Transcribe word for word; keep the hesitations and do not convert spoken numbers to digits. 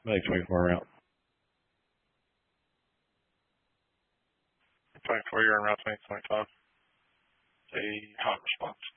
May twenty-four route. twenty-four, you're on route twenty twenty-five. A hot response.